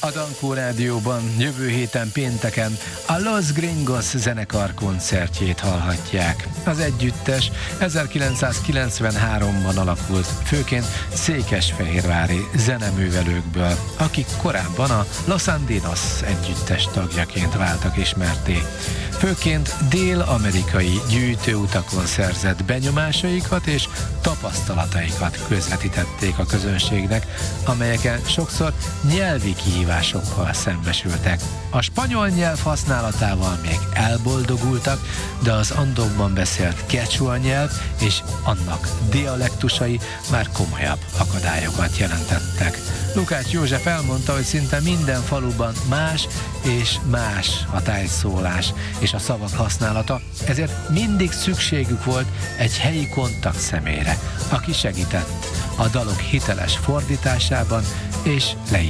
A Dankó Rádióban jövő héten pénteken a Los Gringos zenekar koncertjét hallhatják. Az együttes 1993-ban alakult, főként székesfehérvári zeneművelőkből, akik korábban a Los Andinos együttes tagjaként váltak ismertté. Főként dél-amerikai gyűjtőutakon szerzett benyomásaikat és tapasztalataikat közvetítették a közönségnek, amelyeken sokszor nyelvi kihívásokkal szembesültek. A spanyol nyelv használatával még elboldogultak, de az Andokban beszélt quechua nyelv és annak dialektusai már komolyabb akadályokat jelentettek. Lukács József elmondta, hogy szinte minden faluban más és más a tájszólás és a szavak használata, ezért mindig szükségük volt egy helyi kontaktszemélyre, aki segített a dalok hiteles fordításában és